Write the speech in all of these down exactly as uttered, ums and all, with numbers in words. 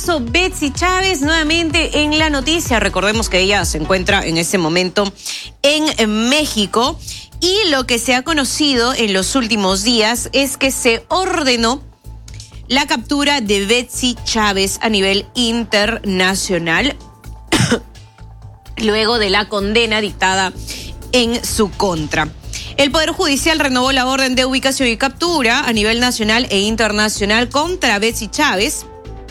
Betsy Chávez nuevamente en la noticia. Recordemos que ella se encuentra en ese momento en México y lo que se ha conocido en los últimos días es que se ordenó la captura de Betsy Chávez a nivel internacional luego de la condena dictada en su contra. El Poder Judicial renovó la orden de ubicación y captura a nivel nacional e internacional contra Betsy Chávez.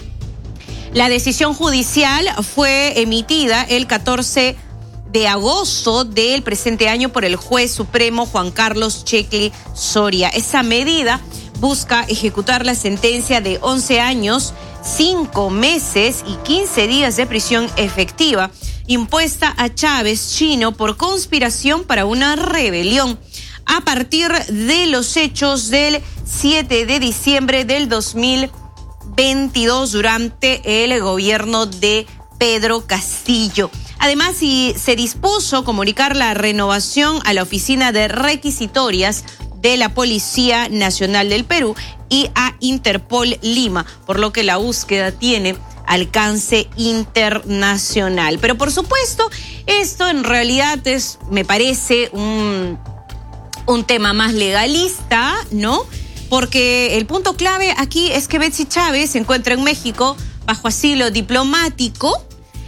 La decisión judicial fue emitida el catorce de agosto del presente año por el juez supremo Juan Carlos Chequi Soria. Esa medida busca ejecutar la sentencia de once años, cinco meses y quince días de prisión efectiva impuesta a Chávez Chino por conspiración para una rebelión a partir de los hechos del siete de diciembre del dos mil veintidós durante el gobierno de Pedro Castillo. Además, se dispuso comunicar la renovación a la Oficina de Requisitorias de la Policía Nacional del Perú y a Interpol Lima, por lo que la búsqueda tiene alcance internacional. Pero por supuesto, esto en realidad es, me parece, un, un tema más legalista, ¿no? Porque el punto clave aquí es que Betsy Chávez se encuentra en México bajo asilo diplomático,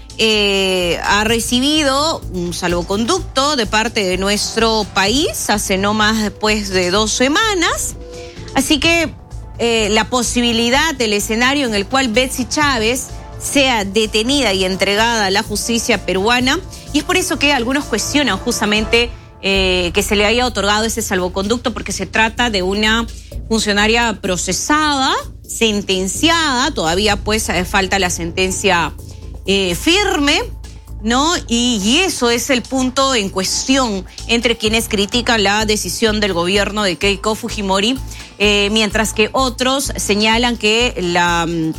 eh, ha recibido un salvoconducto de parte de nuestro país hace no más pues, de dos semanas. Así que eh, la posibilidad del escenario en el cual Betsy Chávez sea detenida y entregada a la justicia peruana, y es por eso que algunos cuestionan justamente eh, que se le haya otorgado ese salvoconducto, porque se trata de una funcionaria procesada, sentenciada, todavía pues falta la sentencia eh, firme, ¿no? Y, y eso es el punto en cuestión entre quienes critican la decisión del gobierno de Keiko Fujimori, eh, mientras que otros señalan que la um,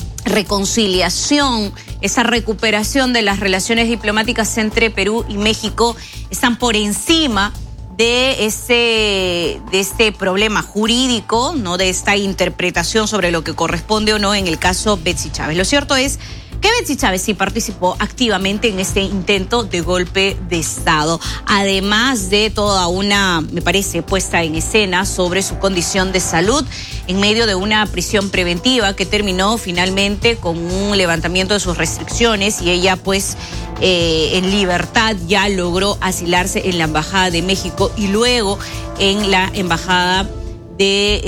reconciliación, esa recuperación de las relaciones diplomáticas entre Perú y México están por encima de este, de este problema jurídico, ¿no? De esta interpretación sobre lo que corresponde o no en el caso Betsy Chávez. Lo cierto es que Betsy Chávez sí participó activamente en este intento de golpe de Estado, además de toda una, me parece, puesta en escena sobre su condición de salud en medio de una prisión preventiva que terminó finalmente con un levantamiento de sus restricciones y ella pues eh, en libertad ya logró asilarse en la Embajada de México y luego en la Embajada de,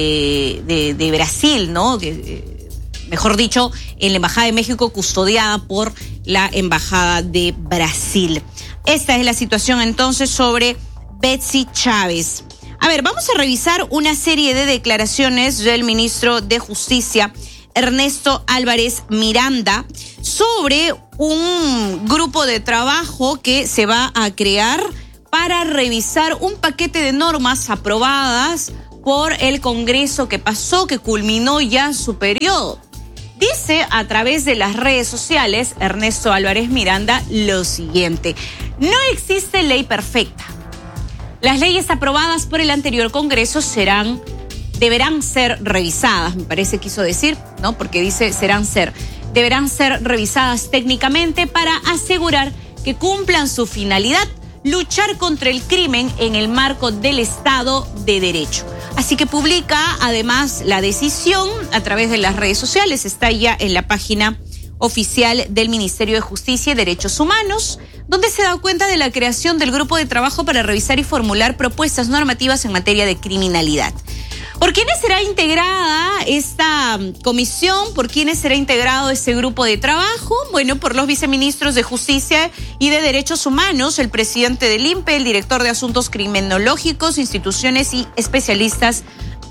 eh, de, de Brasil, ¿no? Que, mejor dicho, en la Embajada de México custodiada por la Embajada de Brasil. Esta es la situación entonces sobre Betsy Chávez. A ver, vamos a revisar una serie de declaraciones del ministro de Justicia, Ernesto Álvarez Miranda, sobre un grupo de trabajo que se va a crear para revisar un paquete de normas aprobadas por el Congreso que pasó, que culminó ya su periodo. Dice a través de las redes sociales Ernesto Álvarez Miranda lo siguiente: no existe ley perfecta. Las leyes aprobadas por el anterior Congreso serán, deberán ser revisadas, me parece quiso decir, ¿no? Porque dice serán ser, deberán ser revisadas técnicamente para asegurar que cumplan su finalidad, luchar contra el crimen en el marco del Estado de Derecho. Así que publica además la decisión a través de las redes sociales, está ya en la página oficial del Ministerio de Justicia y Derechos Humanos, donde se da cuenta de la creación del grupo de trabajo para revisar y formular propuestas normativas en materia de criminalidad. ¿Por quiénes será integrada esta comisión? ¿Por quiénes será integrado este grupo de trabajo? Bueno, por los viceministros de Justicia y de Derechos Humanos, el presidente del I N P E, el director de Asuntos Criminológicos, instituciones y especialistas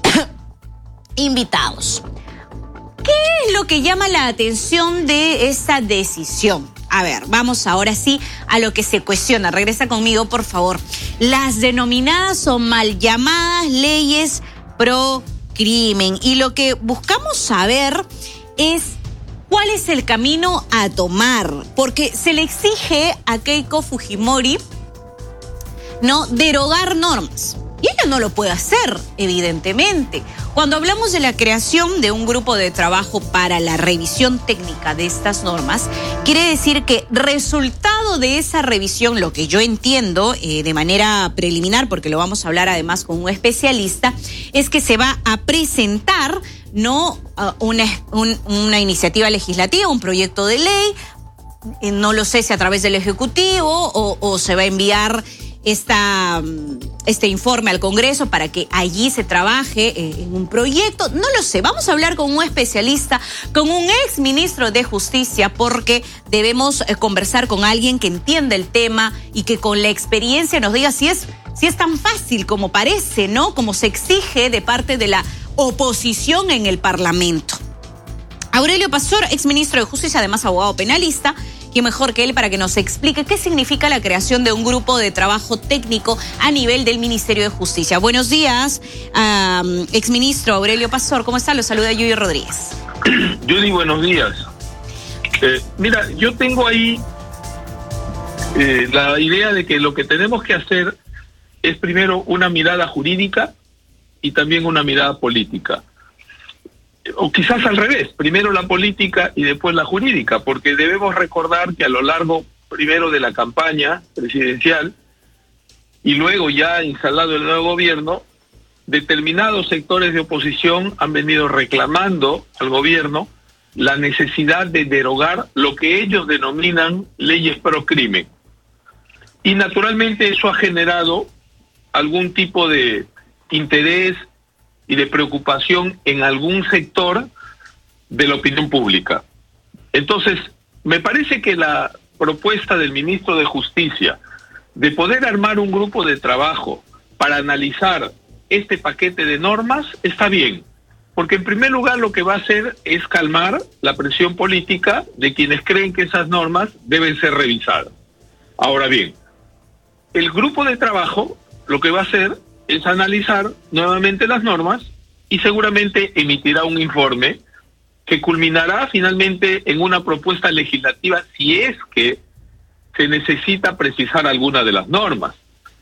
invitados. ¿Qué es lo que llama la atención de esta decisión? A ver, vamos ahora sí a lo que se cuestiona. Regresa conmigo, por favor. Las denominadas o mal llamadas leyes pro crimen. Y lo que buscamos saber es cuál es el camino a tomar, porque se le exige a Keiko Fujimori no derogar normas. Y ella no lo puede hacer, evidentemente. Cuando hablamos de la creación de un grupo de trabajo para la revisión técnica de estas normas, quiere decir que resultado de esa revisión, lo que yo entiendo eh, de manera preliminar, porque lo vamos a hablar además con un especialista, es que se va a presentar no uh, una, un, una iniciativa legislativa, un proyecto de ley, eh, no lo sé si a través del Ejecutivo o, o se va a enviar esta, este informe al Congreso para que allí se trabaje eh, en un proyecto. No lo sé, vamos a hablar con un especialista, con un ex ministro de Justicia, porque debemos eh, conversar con alguien que entienda el tema y que con la experiencia nos diga si es, si es tan fácil como parece, ¿no? Como se exige de parte de la oposición en el Parlamento. Aurelio Pastor, ex ministro de Justicia, además abogado penalista, ¿quién mejor que él para que nos explique qué significa la creación de un grupo de trabajo técnico a nivel del Ministerio de Justicia? Buenos días, um, exministro Aurelio Pastor, ¿cómo está? Lo saluda Yuyi Rodríguez. Yuyi, buenos días. Eh, mira, yo tengo ahí eh, la idea de que lo que tenemos que hacer es primero una mirada jurídica y también una mirada política. O quizás al revés, primero la política y después la jurídica, porque debemos recordar que a lo largo primero de la campaña presidencial y luego ya instalado el nuevo gobierno, determinados sectores de oposición han venido reclamando al gobierno la necesidad de derogar lo que ellos denominan leyes pro crimen. Y naturalmente eso ha generado algún tipo de interés y de preocupación en algún sector de la opinión pública. Entonces, me parece que la propuesta del ministro de Justicia de poder armar un grupo de trabajo para analizar este paquete de normas está bien, porque en primer lugar lo que va a hacer es calmar la presión política de quienes creen que esas normas deben ser revisadas. Ahora bien, el grupo de trabajo lo que va a hacer es analizar nuevamente las normas y seguramente emitirá un informe que culminará finalmente en una propuesta legislativa si es que se necesita precisar alguna de las normas.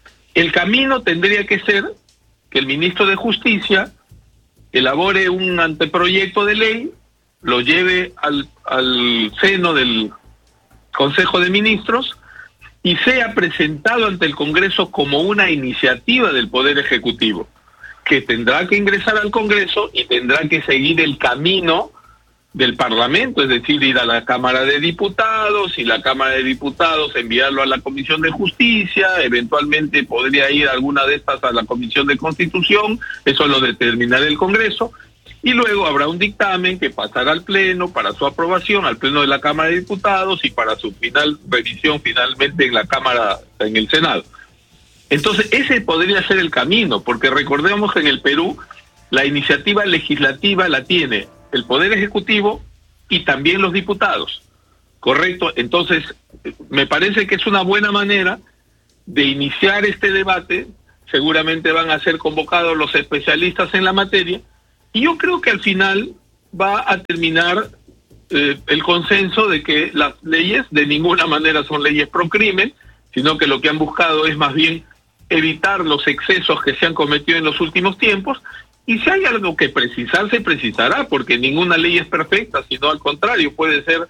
El camino tendría que ser que el ministro de Justicia elabore un anteproyecto de ley, lo lleve al, al seno del Consejo de Ministros y sea presentado ante el Congreso como una iniciativa del Poder Ejecutivo, que tendrá que ingresar al Congreso y tendrá que seguir el camino del Parlamento, es decir, ir a la Cámara de Diputados y la Cámara de Diputados enviarlo a la Comisión de Justicia, eventualmente podría ir alguna de estas a la Comisión de Constitución, eso lo determinará el Congreso, y luego habrá un dictamen que pasará al Pleno para su aprobación, al Pleno de la Cámara de Diputados y para su final revisión finalmente en la Cámara, en el Senado. Entonces, ese podría ser el camino, porque recordemos que en el Perú la iniciativa legislativa la tiene el Poder Ejecutivo y también los diputados, ¿correcto? Entonces, me parece que es una buena manera de iniciar este debate. Seguramente van a ser convocados los especialistas en la materia, y yo creo que al final va a terminar eh, el consenso de que las leyes de ninguna manera son leyes pro crimen, sino que lo que han buscado es más bien evitar los excesos que se han cometido en los últimos tiempos, y si hay algo que precisar, se precisará, porque ninguna ley es perfecta, sino al contrario, puede ser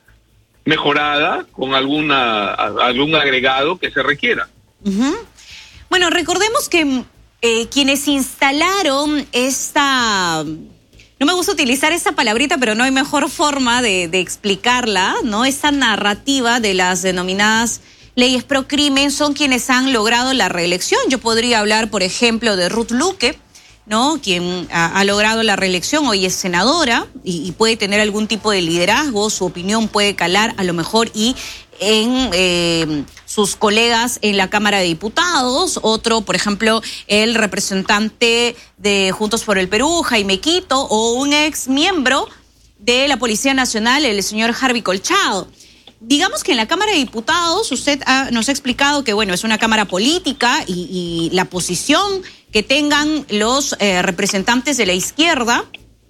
mejorada con alguna algún agregado que se requiera. Uh-huh. Bueno, recordemos que eh, quienes instalaron esta... No me gusta utilizar esa palabrita, pero no hay mejor forma de, de explicarla, ¿no? Esa narrativa de las denominadas leyes pro crimen son quienes han logrado la reelección. Yo podría hablar, por ejemplo, de Ruth Luque, ¿no? Quien ha, ha logrado la reelección, hoy es senadora y, y puede tener algún tipo de liderazgo, su opinión puede calar a lo mejor y en eh, sus colegas en la Cámara de Diputados. Otro, por ejemplo, el representante de Juntos por el Perú, Jaime Quito, o un ex miembro de la Policía Nacional, el señor Harvey Colchado. Digamos que en la Cámara de Diputados usted ha, nos ha explicado que, bueno, es una cámara política y, y la posición que tengan los eh, representantes de la izquierda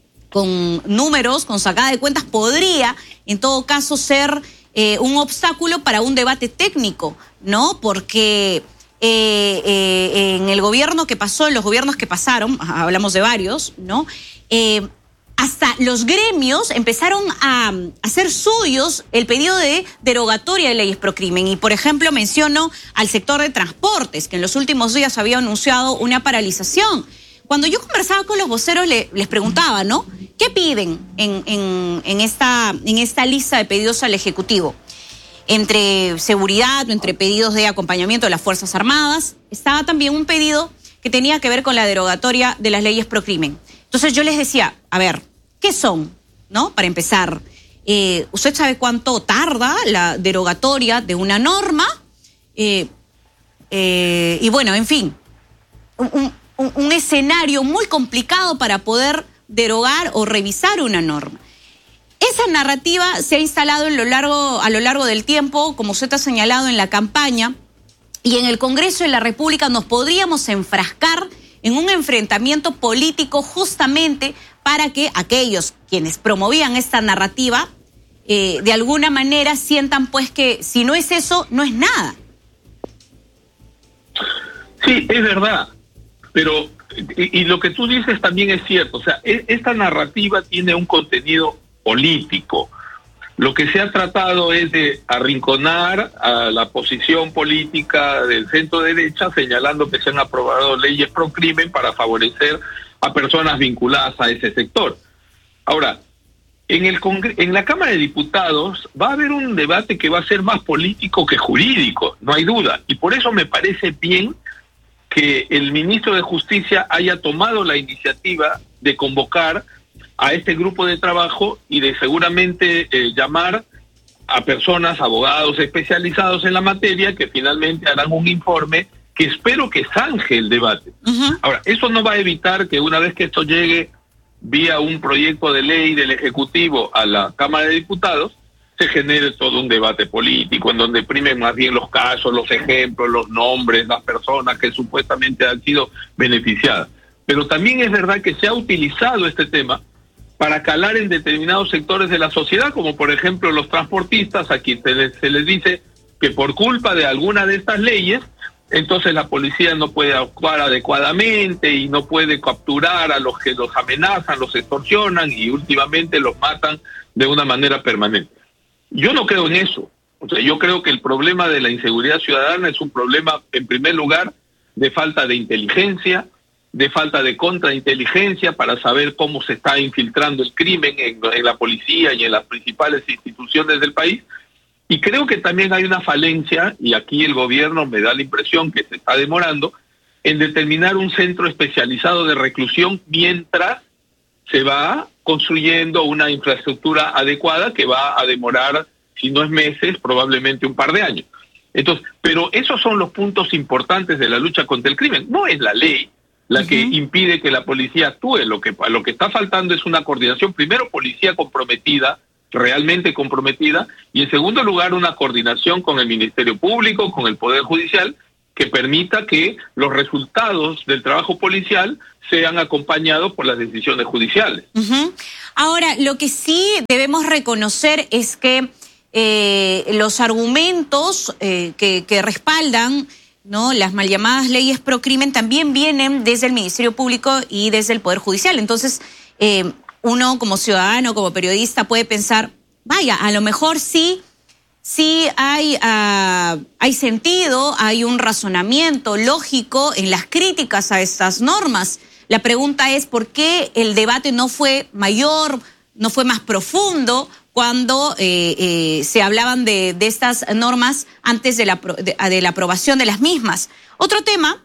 con números, con sacada de cuentas, podría en todo caso ser eh, un obstáculo para un debate técnico, ¿no? Porque eh, eh, en el gobierno que pasó, en los gobiernos que pasaron, hablamos de varios, ¿no? Eh, hasta los gremios empezaron a hacer suyos el pedido de derogatoria de leyes procrimen. Y, por ejemplo, menciono al sector de transportes, que en los últimos días había anunciado una paralización. Cuando yo conversaba con los voceros, le, les preguntaba, ¿no? ¿Qué piden en, en, en, esta, en esta lista de pedidos al Ejecutivo? Entre seguridad, entre pedidos de acompañamiento de las Fuerzas Armadas, estaba también un pedido que tenía que ver con la derogatoria de las leyes procrimen. Entonces yo les decía, a ver, ¿qué son? ¿No? Para empezar, eh, ¿usted sabe cuánto tarda la derogatoria de una norma? Eh, eh, y bueno, en fin, un, un, un escenario muy complicado para poder derogar o revisar una norma. Esa narrativa se ha instalado en lo largo, a lo largo del tiempo, como usted ha señalado en la campaña, y en el Congreso de la República nos podríamos enfrascar en un enfrentamiento político justamente para que aquellos quienes promovían esta narrativa eh, de alguna manera sientan pues que si no es eso, no es nada. Sí, es verdad, pero y, y lo que tú dices también es cierto, o sea, e, esta narrativa tiene un contenido político. Lo que se ha tratado es de arrinconar a la posición política del centro derecha, señalando que se han aprobado leyes pro crimen para favorecer a personas vinculadas a ese sector. Ahora, en el Congre- en la Cámara de Diputados va a haber un debate que va a ser más político que jurídico, no hay duda, y por eso me parece bien que el ministro de Justicia haya tomado la iniciativa de convocar a este grupo de trabajo y de seguramente eh, llamar a personas, abogados especializados en la materia que finalmente harán un informe que espero que zanje el debate. Uh-huh. Ahora, eso no va a evitar que una vez que esto llegue vía un proyecto de ley del Ejecutivo a la Cámara de Diputados, se genere todo un debate político en donde primen más bien los casos, los ejemplos, los nombres, las personas que supuestamente han sido beneficiadas. Pero también es verdad que se ha utilizado este tema para calar en determinados sectores de la sociedad, como por ejemplo los transportistas, a quienes se les, se les dice que por culpa de alguna de estas leyes, entonces la policía no puede actuar adecuadamente y no puede capturar a los que los amenazan, los extorsionan y últimamente los matan de una manera permanente. Yo no creo en eso. O sea, yo creo que el problema de la inseguridad ciudadana es un problema, en primer lugar, de falta de inteligencia, de falta de contrainteligencia para saber cómo se está infiltrando el crimen en, en la policía y en las principales instituciones del país. Y creo que también hay una falencia, y aquí el gobierno me da la impresión que se está demorando, en determinar un centro especializado de reclusión mientras se va construyendo una infraestructura adecuada que va a demorar, si no es meses, probablemente un par de años. Entonces, pero esos son los puntos importantes de la lucha contra el crimen. No es la ley la que uh-huh. impide que la policía actúe. Lo que, lo que está faltando es una coordinación, primero policía comprometida, realmente comprometida, y en segundo lugar una coordinación con el Ministerio Público, con el Poder Judicial, que permita que los resultados del trabajo policial sean acompañados por las decisiones judiciales. Uh-huh. Ahora, lo que sí debemos reconocer es que eh, los argumentos eh, que, que respaldan, ¿no?, las mal llamadas leyes pro crimen también vienen desde el Ministerio Público y desde el Poder Judicial. Entonces, eh, uno como ciudadano, como periodista puede pensar, vaya, a lo mejor sí, sí hay, uh, hay sentido, hay un razonamiento lógico en las críticas a estas normas. La pregunta es por qué el debate no fue mayor, no fue más profundo cuando eh, eh, se hablaban de, de estas normas antes de la, de, de la aprobación de las mismas. Otro tema,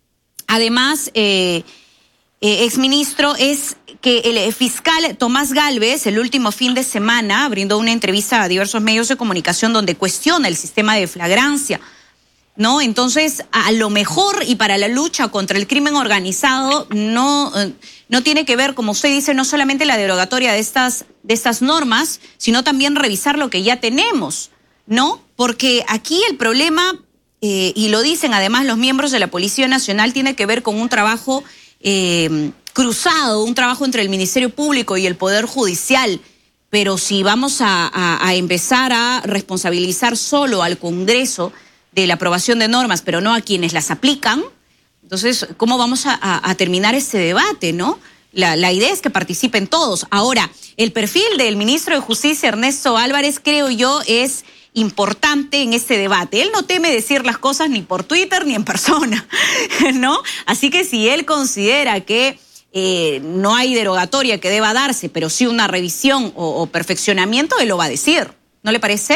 además, eh, eh, exministro, es que el fiscal Tomás Gálvez, el último fin de semana, brindó una entrevista a diversos medios de comunicación donde cuestiona el sistema de flagrancia, ¿no? Entonces, a lo mejor, y para la lucha contra el crimen organizado, no, no tiene que ver, como usted dice, no solamente la derogatoria de estas, de estas normas, sino también revisar lo que ya tenemos, ¿no? Porque aquí el problema, eh, y lo dicen además los miembros de la Policía Nacional, tiene que ver con un trabajo eh, cruzado, un trabajo entre el Ministerio Público y el Poder Judicial. Pero si vamos a, a, a empezar a responsabilizar solo al Congreso de la aprobación de normas, pero no a quienes las aplican. Entonces, ¿cómo vamos a, a, a terminar este debate, no? La, la idea es que participen todos. Ahora, el perfil del ministro de Justicia, Ernesto Álvarez, creo yo, es importante en este debate. Él no teme decir las cosas ni por Twitter ni en persona, ¿no? Así que si él considera que eh, no hay derogatoria que deba darse, pero sí una revisión o, o perfeccionamiento, él lo va a decir. ¿No le parece?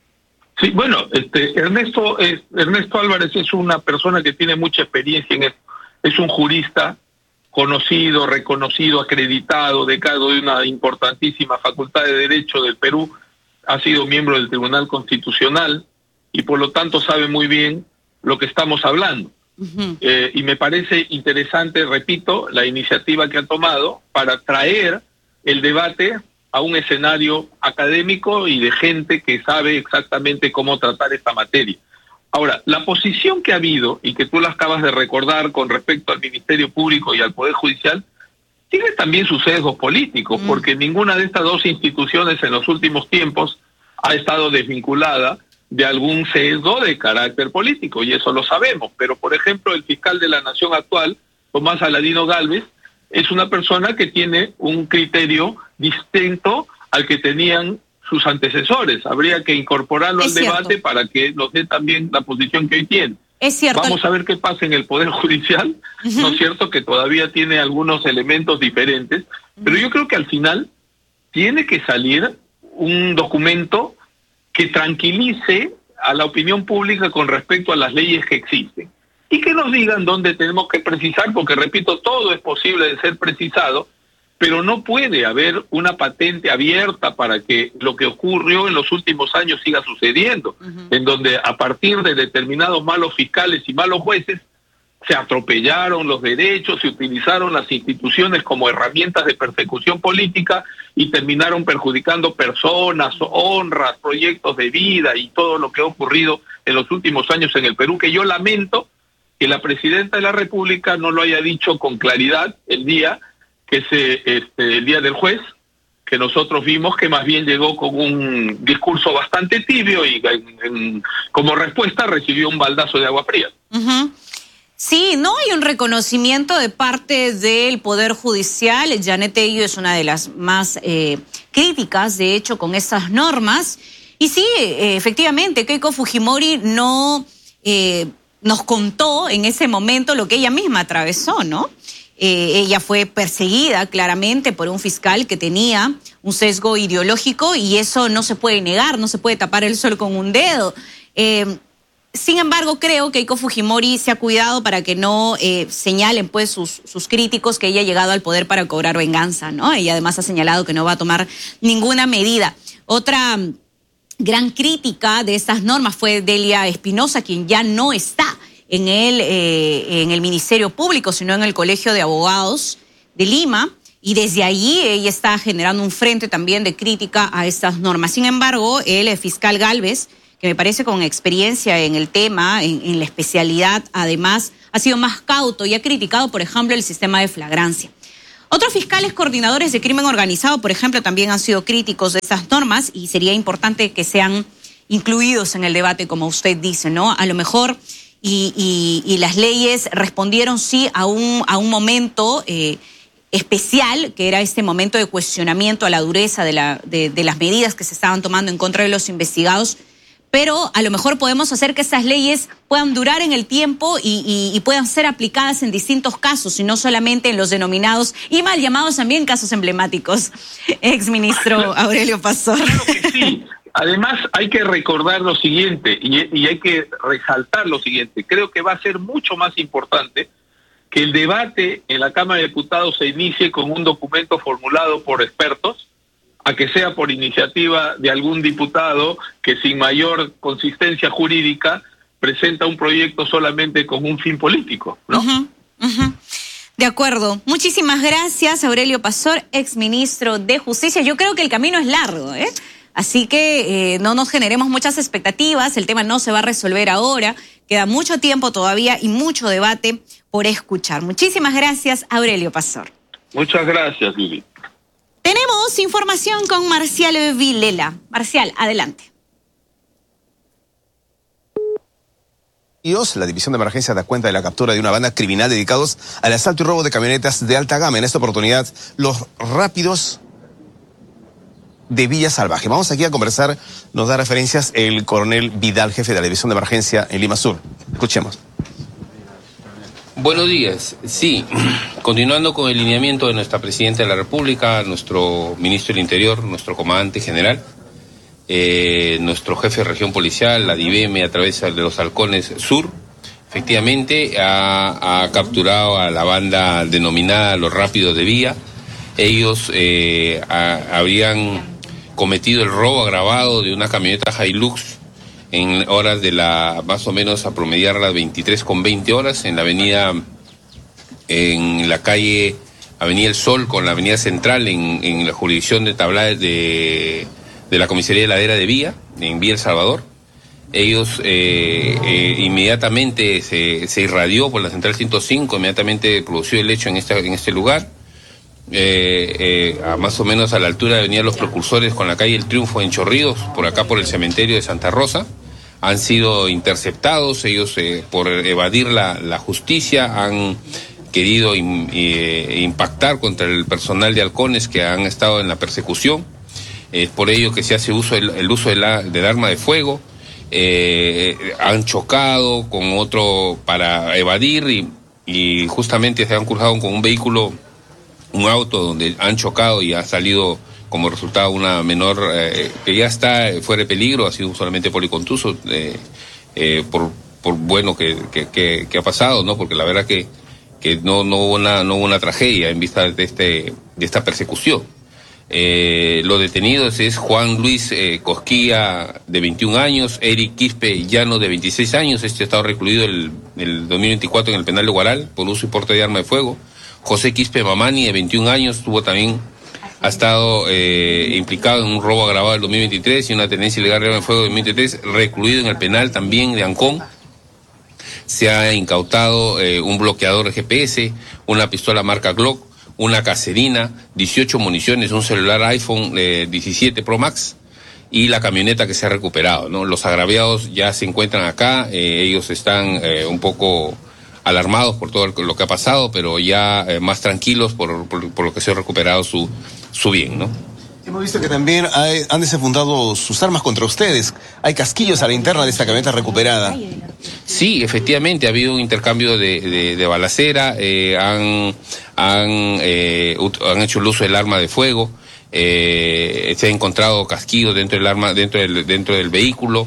Sí, bueno, este, Ernesto, es, Ernesto Álvarez es una persona que tiene mucha experiencia en esto. Es un jurista conocido, reconocido, acreditado, decano de una importantísima facultad de Derecho del Perú, ha sido miembro del Tribunal Constitucional y por lo tanto sabe muy bien lo que estamos hablando. Uh-huh. eh, y me parece interesante, repito, la iniciativa que ha tomado para traer el debate a un escenario académico y de gente que sabe exactamente cómo tratar esta materia. Ahora, la posición que ha habido, y que tú la acabas de recordar con respecto al Ministerio Público y al Poder Judicial, tiene también sus sesgos políticos, mm. porque ninguna de estas dos instituciones en los últimos tiempos ha estado desvinculada de algún sesgo de carácter político, y eso lo sabemos. Pero, por ejemplo, el fiscal de la Nación actual, Tomás Aladino Gálvez, es una persona que tiene un criterio distinto al que tenían sus antecesores. Habría que incorporarlo es al cierto. debate para que nos dé también la posición que hoy tiene. Es cierto. Vamos a ver qué pasa en el Poder Judicial, uh-huh. ¿no es cierto? Que todavía tiene algunos elementos diferentes, uh-huh. pero yo creo que al final tiene que salir un documento que tranquilice a la opinión pública con respecto a las leyes que existen. Y que nos digan dónde tenemos que precisar, porque repito, todo es posible de ser precisado, pero no puede haber una patente abierta para que lo que ocurrió en los últimos años siga sucediendo, uh-huh. en donde a partir de determinados malos fiscales y malos jueces se atropellaron los derechos, se utilizaron las instituciones como herramientas de persecución política y terminaron perjudicando personas, honras, proyectos de vida y todo lo que ha ocurrido en los últimos años en el Perú, que yo lamento que la presidenta de la República no lo haya dicho con claridad el día que se, este, el día del juez, que nosotros vimos que más bien llegó con un discurso bastante tibio y en, en, como respuesta recibió un baldazo de agua fría. Uh-huh. Sí, no hay un reconocimiento de parte del Poder Judicial. Janet Tello es una de las más eh, críticas, de hecho, con estas normas. Y sí, eh, efectivamente, Keiko Fujimori no eh, nos contó en ese momento lo que ella misma atravesó, ¿no? Eh, ella fue perseguida claramente por un fiscal que tenía un sesgo ideológico y eso no se puede negar, no se puede tapar el sol con un dedo. Eh, sin embargo, creo que Keiko Fujimori se ha cuidado para que no eh, señalen pues sus, sus críticos que ella ha llegado al poder para cobrar venganza, ¿no? Ella además ha señalado que no va a tomar ninguna medida. Otra gran crítica de estas normas fue Delia Espinosa, quien ya no está en el, eh, en el Ministerio Público, sino en el Colegio de Abogados de Lima, y desde allí ella está generando un frente también de crítica a estas normas. Sin embargo, el, el fiscal Gálvez, que me parece con experiencia en el tema, en, en la especialidad, además, ha sido más cauto y ha criticado, por ejemplo, el sistema de flagrancia. Otros fiscales coordinadores de crimen organizado, por ejemplo, también han sido críticos de estas normas y sería importante que sean incluidos en el debate, como usted dice, ¿no? A lo mejor... Y, y, y las leyes respondieron sí a un, a un momento eh, especial, que era este momento de cuestionamiento a la dureza de, la, de, de las medidas que se estaban tomando en contra de los investigados, pero a lo mejor podemos hacer que esas leyes puedan durar en el tiempo y, y, y puedan ser aplicadas en distintos casos, y no solamente en los denominados y mal llamados también casos emblemáticos. Exministro Aurelio Pastor. Claro que sí. Además, hay que recordar lo siguiente y, y hay que resaltar lo siguiente. Creo que va a ser mucho más importante que el debate en la Cámara de Diputados se inicie con un documento formulado por expertos, a que sea por iniciativa de algún diputado que sin mayor consistencia jurídica presenta un proyecto solamente con un fin político, ¿no? Uh-huh, uh-huh. De acuerdo. Muchísimas gracias, Aurelio Pastor, exministro de Justicia. Yo creo que el camino es largo, ¿eh? Así que eh, no nos generemos muchas expectativas, el tema no se va a resolver ahora, queda mucho tiempo todavía y mucho debate por escuchar. Muchísimas gracias, Aurelio Pastor. Muchas gracias, Lili. Tenemos información con Marcial Vilela. Marcial, adelante. La División de Emergencia da cuenta de la captura de una banda criminal dedicados al asalto y robo de camionetas de alta gama. En esta oportunidad, los rápidos de Villa Salvaje. Vamos aquí a conversar, nos da referencias el coronel Vidal, jefe de la División de Emergencia en Lima Sur. Escuchemos. Buenos días. Sí, continuando con el lineamiento de nuestra Presidenta de la República, nuestro Ministro del Interior, nuestro Comandante General, eh, nuestro Jefe de Región Policial, la D I V M, a través de los Halcones Sur, efectivamente ha, ha capturado a la banda denominada Los Rápidos de Villa. Ellos eh, a, habrían cometido el robo agravado de una camioneta Hilux en horas de la, más o menos a promediar las veintitrés con veinte horas en la avenida, en la calle Avenida El Sol con la avenida Central en, en la jurisdicción de Tabla de, de la Comisaría de Ladera de Villa, en Villa El Salvador. Ellos eh, eh, inmediatamente se, se irradió por la Central ciento cinco, inmediatamente produció el hecho en este, en este lugar. Eh, eh, a más o menos a la altura de Avenida Los Precursores con la calle El Triunfo en Chorrillos, por acá por el cementerio de Santa Rosa, han sido interceptados. Ellos eh, por evadir la, la justicia han querido in, eh, impactar contra el personal de halcones que han estado en la persecución. Es por ello que se hace uso el, el uso de la, del arma de fuego. Eh, han chocado con otro para evadir y, y justamente se han cruzado con un vehículo, un auto donde han chocado y ha salido como resultado una menor eh, que ya está fuera de peligro, ha sido solamente policontuso, eh, eh, por, por bueno que, que, que, que ha pasado, ¿no? Porque la verdad que, que no, no, hubo una, no hubo una tragedia en vista de, este, de esta persecución. Eh, los detenidos es Juan Luis eh, Cosquilla, de veintiún años, Eric Quispe Llano, de veintiséis años, este ha estado recluido el, el dos mil veinticuatro en el penal de Guaral por uso y porte de arma de fuego. José Quispe Mamani, de veintiún años, tuvo también, ha estado eh, implicado en un robo agravado del dos mil veintitrés y una tenencia ilegal de arma de fuego del dos mil veintitrés, recluido en el penal también de Ancón. Se ha incautado eh, un bloqueador G P S, una pistola marca Glock, una caserina, dieciocho municiones, un celular iPhone eh, diecisiete Pro Max y la camioneta que se ha recuperado, ¿no? Los agraviados ya se encuentran acá, eh, ellos están eh, un poco alarmados por todo lo que ha pasado, pero ya eh, más tranquilos por, por, por lo que se ha recuperado su, su bien, ¿no? Hemos visto que también hay, han desenfundado sus armas contra ustedes. Hay casquillos a la interna de esta camioneta recuperada. Sí, efectivamente, ha habido un intercambio de, de, de balacera, eh, han, han, eh, han hecho el uso del arma de fuego, eh, se ha encontrado casquillos dentro del arma, dentro del, dentro del vehículo.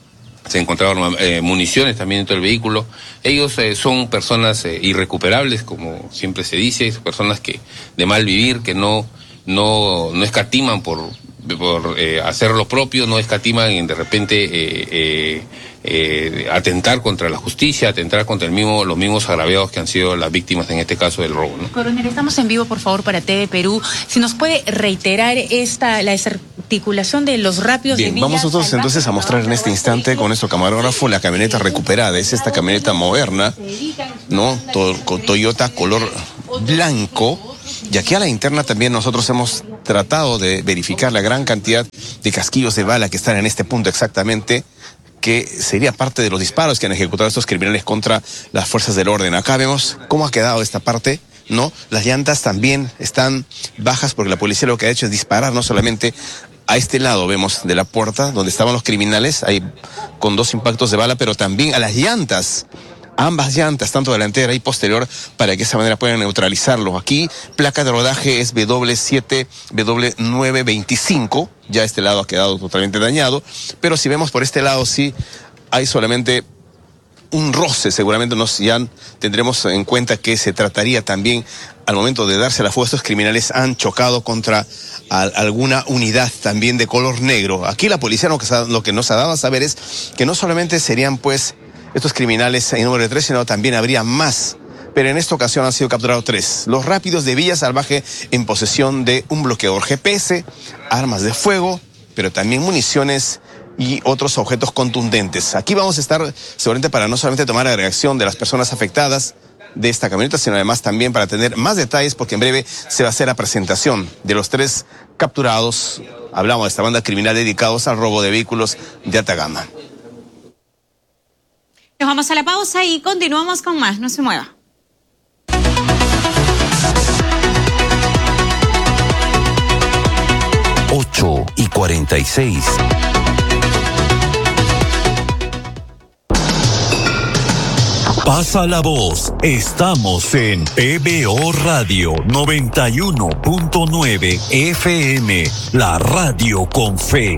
Se encontraron eh, municiones también dentro del vehículo. Ellos eh, son personas eh, irrecuperables, como siempre se dice, personas que de mal vivir, que no, no, no escatiman por, por eh, hacer lo propio, no escatiman en de repente eh, eh, eh, atentar contra la justicia, atentar contra el mismo, los mismos agraviados que han sido las víctimas en este caso del robo, ¿no? Coronel, estamos en vivo, por favor, para T V Perú. Si nos puede reiterar esta la desarticulación de los rápidos Bien, de Villa vamos nosotros Salvaje, entonces a mostrar en este instante con nuestro camarógrafo la camioneta recuperada. Es esta camioneta moderna, ¿no? To- Toyota color blanco. Y aquí a la interna también nosotros hemos tratado de verificar la gran cantidad de casquillos de bala que están en este punto exactamente, que sería parte de los disparos que han ejecutado estos criminales contra las fuerzas del orden. Acá vemos cómo ha quedado esta parte, ¿no? Las llantas también están bajas porque la policía lo que ha hecho es disparar no solamente a este lado, vemos, de la puerta donde estaban los criminales, ahí con dos impactos de bala, pero también a las llantas, ambas llantas, tanto delantera y posterior, para que de esa manera puedan neutralizarlo. Aquí, placa de rodaje es W siete W nueve veinticinco, ya este lado ha quedado totalmente dañado, pero si vemos por este lado sí hay solamente un roce, seguramente nos ya tendremos en cuenta que se trataría también, al momento de darse la fuga, estos criminales han chocado contra a, alguna unidad también de color negro. Aquí la policía lo que, lo que nos ha dado a saber es que no solamente serían pues estos criminales en número de tres, sino también habría más. Pero en esta ocasión han sido capturados tres. Los rápidos de Villa Salvaje en posesión de un bloqueador G P S, armas de fuego, pero también municiones y otros objetos contundentes. Aquí vamos a estar seguramente para no solamente tomar la reacción de las personas afectadas de esta camioneta, sino además también para tener más detalles, porque en breve se va a hacer la presentación de los tres capturados. Hablamos de esta banda criminal dedicados al robo de vehículos de alta gama. Nos vamos a la pausa y continuamos con más. No se mueva. ocho y cuarenta y seis. Pasa la voz. Estamos en P B O Radio noventa y uno punto nueve F M, la radio con fe.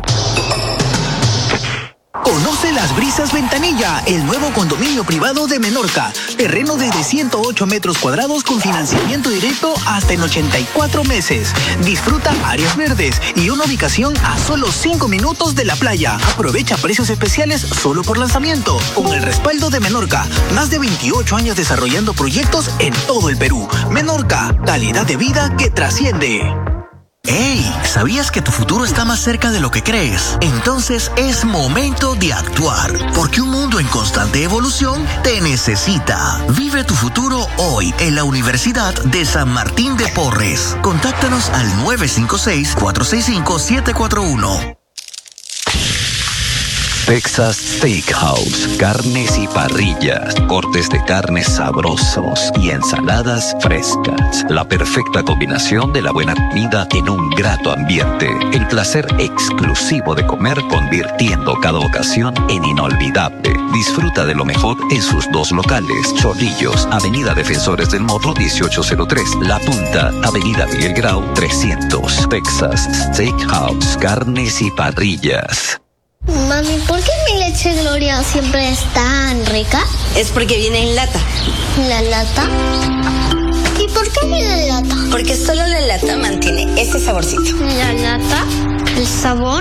Conoce Las Brisas Ventanilla, el nuevo condominio privado de Menorca. Terreno desde ciento ocho metros cuadrados con financiamiento directo hasta en ochenta y cuatro meses. Disfruta áreas verdes y una ubicación a solo cinco minutos de la playa. Aprovecha precios especiales solo por lanzamiento. Con el respaldo de Menorca, más de veintiocho años desarrollando proyectos en todo el Perú. Menorca, calidad de vida que trasciende. ¡Hey! ¿Sabías que tu futuro está más cerca de lo que crees? Entonces es momento de actuar, porque un mundo en constante evolución te necesita. Vive tu futuro hoy en la Universidad de San Martín de Porres. Contáctanos al nueve cinco seis, cuatro seis cinco, siete cuatro uno. Texas Steakhouse, carnes y parrillas, cortes de carnes sabrosos y ensaladas frescas. La perfecta combinación de la buena comida en un grato ambiente. El placer exclusivo de comer convirtiendo cada ocasión en inolvidable. Disfruta de lo mejor en sus dos locales. Chorrillos, Avenida Defensores del Morro dieciocho cero tres. La Punta, Avenida Miguel Grau trescientos. Texas Steakhouse, carnes y parrillas. Mami, ¿por qué mi leche Gloria siempre es tan rica? Es porque viene en lata. ¿La lata? ¿Y por qué viene en lata? Porque solo la lata mantiene ese saborcito. ¿La lata? ¿El sabor?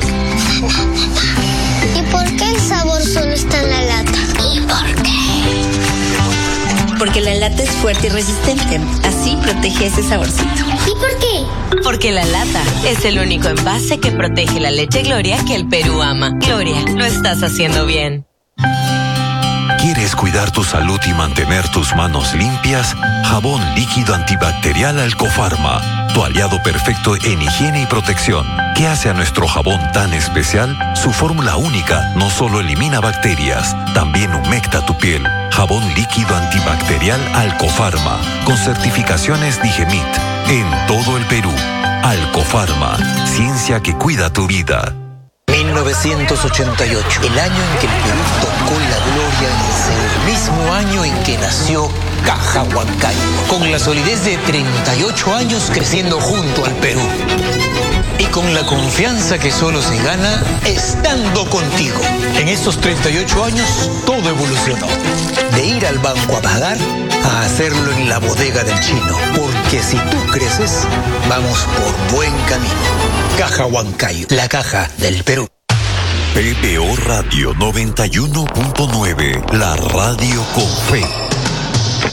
¿Y por qué el sabor solo está en la lata? ¿Y por qué? Porque la lata es fuerte y resistente. Así protege ese saborcito. ¿Y por qué? Porque la lata es el único envase que protege la leche Gloria que el Perú ama. Gloria, lo estás haciendo bien. ¿Quieres cuidar tu salud y mantener tus manos limpias? Jabón líquido antibacterial Alcofarma, tu aliado perfecto en higiene y protección. ¿Qué hace a nuestro jabón tan especial? Su fórmula única no solo elimina bacterias, también humecta tu piel. Jabón líquido antibacterial Alcofarma, con certificaciones Digemit, en todo el Perú. Alcofarma, ciencia que cuida tu vida. mil novecientos ochenta y ocho, el año en que el Perú tocó la gloria en el cielo. El mismo año en que nació Caja Huancayo, con la solidez de treinta y ocho años creciendo junto al Perú. Y con la confianza que solo se gana estando contigo. En estos treinta y ocho años todo evolucionó. De ir al banco a pagar a hacerlo en la bodega del chino. Porque si tú creces, vamos por buen camino. Caja Huancayo, la caja del Perú. P B O Radio noventa y uno punto nueve, la radio con fe.